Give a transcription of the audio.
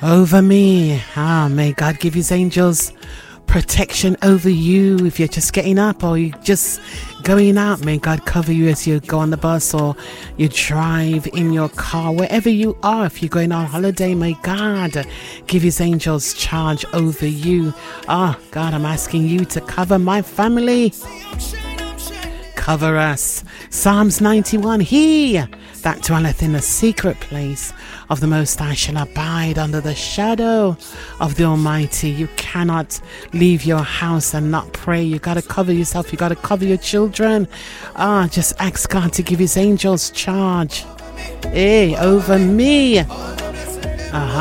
over me. May God give his angels protection over you if you're just getting up or you're just going out. May God cover you as you go on the bus or you drive in your car, wherever you are. If you're going on holiday, may God give his angels charge over you. God, I'm asking you to cover my family. Cover us. Psalms 91, he that dwelleth in the secret place of the Most High shall abide under the shadow of the Almighty. You cannot leave your house and not pray. You got to cover yourself. You got to cover your children. Just ask God to give his angels charge over me.